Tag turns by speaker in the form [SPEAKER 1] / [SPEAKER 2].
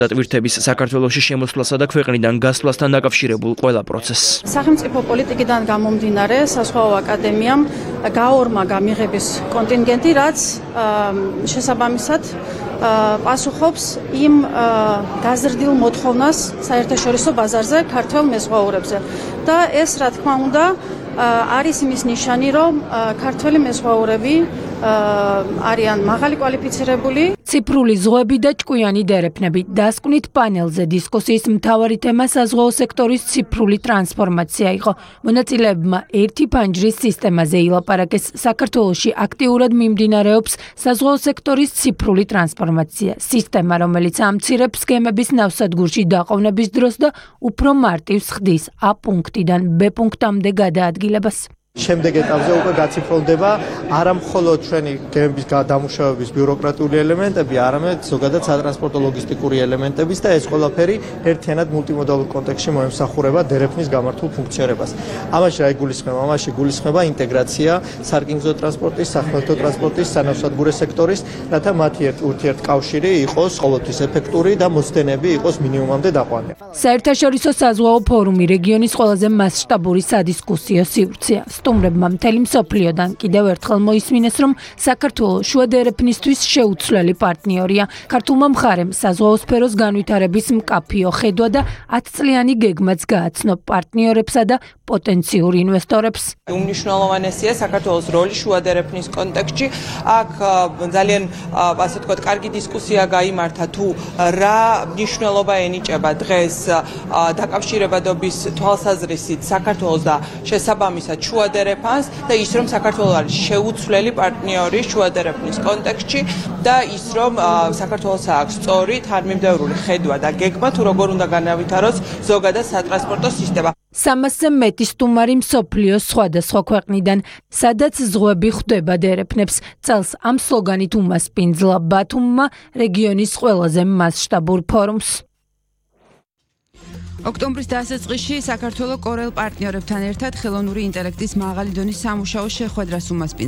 [SPEAKER 1] დატვირთების საქართველოში შემოსვლასა და ქვეყნიდან გასვლასთან დაკავშირებულ ყველა პროცესს.
[SPEAKER 2] სახელმწიფო პოლიტიკიდან გამომდინარე საზღვაო აკადემიამ გაორმაგა მიღების კონტინგენტი, რაც შესაბამისად პასუხობს იმ გაზრდილ მოთხოვნას საერთაშორისო ბაზარზე ქართველ მეზღვაურებზე და ეს რა თქმა უნდა არის იმის ნიშანი, რომ ქართველი მეზღვაურები არიან მაღალი კვალიფიცირებული.
[SPEAKER 3] ციფრული ზღვები და ჭკვიანი დერეფნები. დასკვნით პანელზე დისკუსიის მთავარი თემა საზღვაო სექტორის ციფრული ტრანსფორმაცია იყო. მონაწილეებმა ერთი ფანჯრის სისტემაზე ილაპარაკეს. საქართველოში აქტიურად მიმდინარეობს საზღვაო სექტორის ციფრული ტრანსფორმაცია. სისტემა, რომელიც ამცირებს სქემების ნავსადგურში დაყოვნების დროს და უფრო მარტივს ხდის A პუნქტიდან B პუნქტამდე გადაადგილებას.
[SPEAKER 4] შემდეგ ეტაპზე უკვე გაციფრდება არა მხოლოდ ჩვენი გემების დამუშავების ბიუროკრატიული ელემენტები, არამედ ზოგადად სატრანსპორტო ლოგისტიკური ელემენტების და ეს ყველაფერი ერთიანად მულტიმოდალურ კონტექსტში მოემსახურება დერეფნის გამართულ ფუნქციონირებას. ამაში რა იგულისხმება? ამაში იგულისხმება ინტეგრაცია სარკინიგზო ტრანსპორტის, სახმელეთო ტრანსპორტის, სანავსადგურე სექტორის, რათა მათი ურთიერთკავშირი იყოს ყოველთვის ეფექტური და მოსდენები იყოს მინიმუმამდე დაყვანილი.
[SPEAKER 3] საერთაშორისო საზღვაო ფორუმი რეგიონის ყველაზე მასშტაბური სადისკუსიო სივრცეა. სტუმრებმა მთელი მსოფლიოდან კიდევ ერთხელ მოისმინეს, რომ საქართველო შუა დერეფნისთვის შეუცვლელი პარტნიორია. ქართულმა მხარემ საზღვაო სფეროს განვითარების მკაფიო ხედვა და 10 წლიანი გეგმაც გააცნო პარტნიორებსა და პოტენციურ ინვესტორებს.
[SPEAKER 5] უმნიშვნელოვანესია საქართველოს როლი შუა დერეფნის კონტექსტში. აქ ძალიან ასე ვთქვათ, კარგი დისკუსია გაიმართა თუ რა მნიშვნელობა ენიჭება დღეს დაკავშირებადობის თვალსაზრისით საქართველოს და შესაბამისად შუა დერეფანს და ის რომ საქართველოს არის შეუცვლელი პარტნიორი შუა დერეფნის კონტექსტში და ის რომ საქართველოს აქვს სწორი თანმიმდევრული ხედვა და გეგმა თუ როგორ უნდა განავითაროს ზოგადად სატრანსპორტო სისტემა.
[SPEAKER 3] 300-ზე მეტი სტუმარი მსოფლიოს სხვადასხვა ქვეყნიდან, სადაც ზღვები ხვდება დერეფნებს. წელს ამ სლოგანით უმასპინძლა ბათუმმა რეგიონის ყველაზე მასშტაბურ ფორუმს.
[SPEAKER 6] ოქტომბრის დასაწყისში საქართველო კორელ პარტნიორებთან ერთად ხელოვნური ინტელექტის მაღალი დონის სამუშაო შეხვედრას უმასპინძლა.